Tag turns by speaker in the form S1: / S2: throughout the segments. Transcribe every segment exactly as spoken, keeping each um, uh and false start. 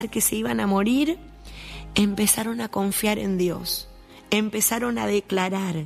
S1: que se iban a morir, empezaron a confiar en Dios, empezaron a declarar: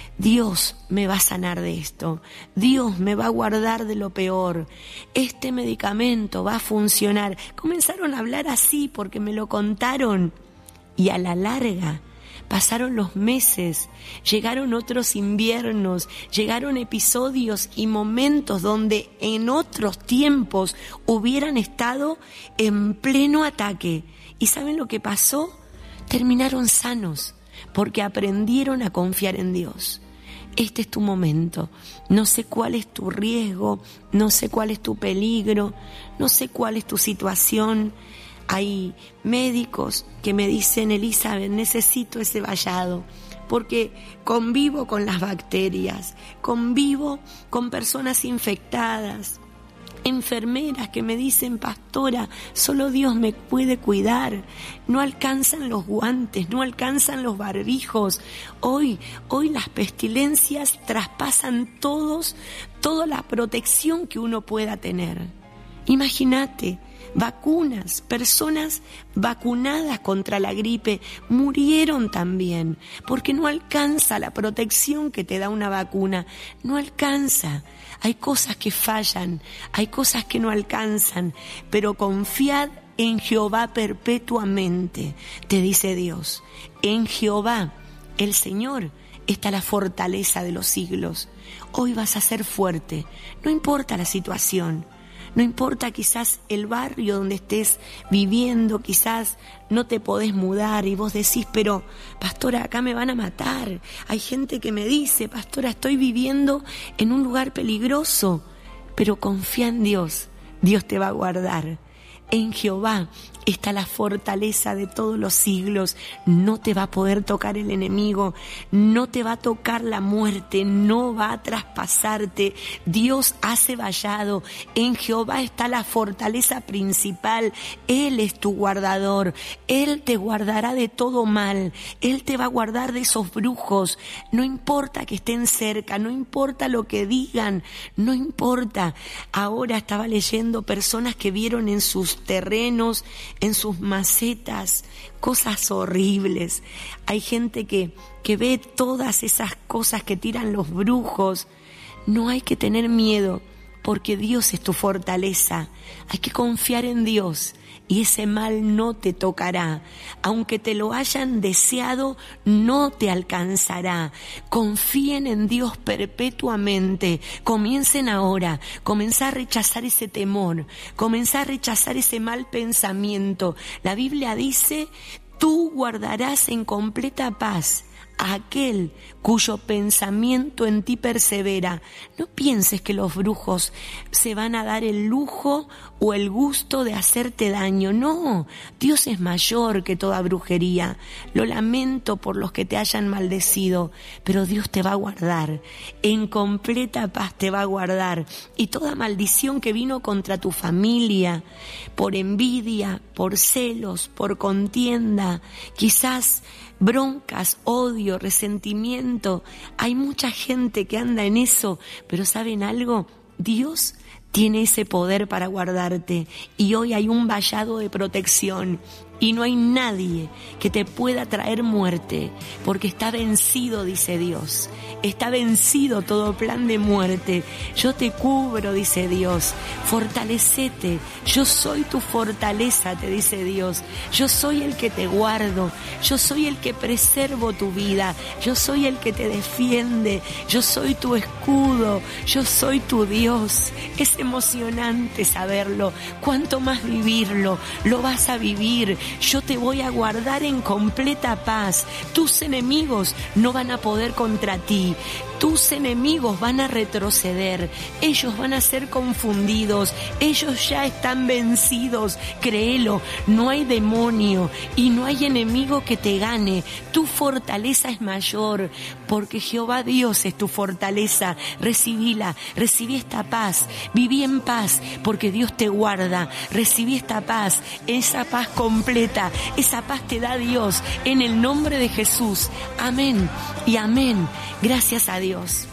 S1: Dios me va a sanar de esto, Dios me va a guardar de lo peor, este medicamento va a funcionar. Comenzaron a hablar así porque me lo contaron, y a la larga pasaron los meses, llegaron otros inviernos, llegaron episodios y momentos donde en otros tiempos hubieran estado en pleno ataque. ¿Y saben lo que pasó? Terminaron sanos, porque aprendieron a confiar en Dios. Este es tu momento. No sé cuál es tu riesgo, no sé cuál es tu peligro, no sé cuál es tu situación. Hay médicos que me dicen: Elizabeth, necesito ese vallado, porque convivo con las bacterias, convivo con personas infectadas, enfermeras que me dicen: pastora, solo Dios me puede cuidar, no alcanzan los guantes, no alcanzan los barbijos, hoy, hoy las pestilencias traspasan todos, toda la protección que uno pueda tener. Imagínate, vacunas, personas vacunadas contra la gripe murieron también, porque no alcanza la protección que te da una vacuna, no alcanza. Hay cosas que fallan, hay cosas que no alcanzan, pero confiad en Jehová perpetuamente, te dice Dios. En Jehová, el Señor, está la fortaleza de los siglos. Hoy vas a ser fuerte, no importa la situación. No importa quizás el barrio donde estés viviendo, quizás no te podés mudar y vos decís: pero pastora, acá me van a matar. Hay gente que me dice: pastora, estoy viviendo en un lugar peligroso. Pero confía en Dios, Dios te va a guardar. En Jehová está la fortaleza de todos los siglos. No te va a poder tocar el enemigo, no te va a tocar la muerte, no va a traspasarte. Dios hace vallado. En Jehová está la fortaleza principal. Él es tu guardador. Él te guardará de todo mal. Él te va a guardar de esos brujos. No importa que estén cerca, no importa lo que digan, no importa. Ahora estaba leyendo personas que vieron en sus terrenos, en sus macetas, cosas horribles. Hay gente que, que ve todas esas cosas que tiran los brujos. No hay que tener miedo, porque Dios es tu fortaleza. Hay que confiar en Dios y ese mal no te tocará. Aunque te lo hayan deseado, no te alcanzará. Confíen en Dios perpetuamente. Comiencen ahora. Comenzá a rechazar ese temor. Comenzá a rechazar ese mal pensamiento. La Biblia dice: tú guardarás en completa paz a aquel cuyo pensamiento en ti persevera. No pienses que los brujos se van a dar el lujo o el gusto de hacerte daño. No, Dios es mayor que toda brujería. Lo lamento por los que te hayan maldecido, pero Dios te va a guardar. En completa paz te va a guardar. Y toda maldición que vino contra tu familia, por envidia, por celos, por contienda, quizás broncas, odio, resentimiento. Hay mucha gente que anda en eso, pero ¿saben algo? Dios tiene ese poder para guardarte, y hoy hay un vallado de protección. Y no hay nadie que te pueda traer muerte, porque está vencido, dice Dios. Está vencido todo plan de muerte. Yo te cubro, dice Dios. Fortalecete. Yo soy tu fortaleza, te dice Dios. Yo soy el que te guardo. Yo soy el que preservo tu vida. Yo soy el que te defiende. Yo soy tu escudo. Yo soy tu Dios. Es emocionante saberlo. Cuanto más vivirlo, lo vas a vivir. Yo te voy a guardar en completa paz. Tus enemigos no van a poder contra ti. Tus enemigos van a retroceder. Ellos van a ser confundidos. Ellos ya están vencidos. Créelo, no hay demonio y no hay enemigo que te gane. Tu fortaleza es mayor, porque Jehová Dios es tu fortaleza. Recibíla, recibí esta paz. Viví en paz, porque Dios te guarda. Recibí esta paz, esa paz completa. Esa paz te da Dios en el nombre de Jesús. Amén y amén. Gracias a Dios. Dios.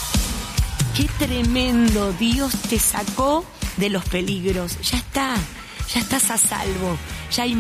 S1: Qué tremendo. Dios te sacó de los peligros. Ya está, ya estás a salvo. ya hay